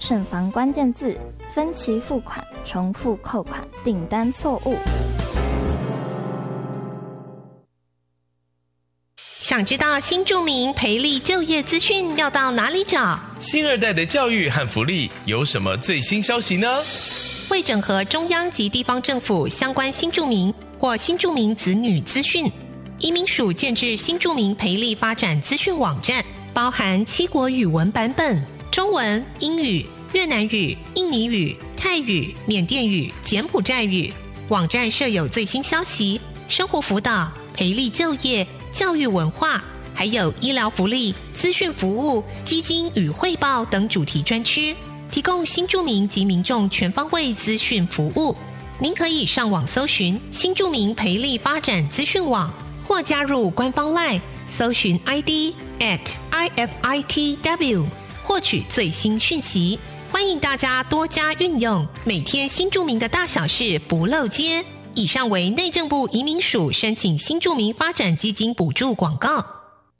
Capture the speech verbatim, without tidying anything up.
慎防关键字、分期付款、重复扣款、订单错误。 想知道新住民培力就业资讯要到哪里找？ 新二代的教育和福利有什么最新消息呢？ 为整合中央及地方政府相关新住民或新住民子女资讯，移民署建置新住民培力发展资讯网站，包含七国语文版本，中文、英语、越南语、印尼语、泰语、缅甸语、柬埔寨语。网站设有最新消息、生活辅导、培力就业、教育文化，还有医疗福利、资讯服务、基金与汇报等主题专区，提供新住民及民众全方位资讯服务。您可以上网搜寻新住民培力发展资讯网，或加入官方 LINE 搜寻 I D at I F I T W 获取最新讯息。欢迎大家多加运用，每天新住民的大小事不漏接。以上为内政部移民署申请新住民发展基金补助广告。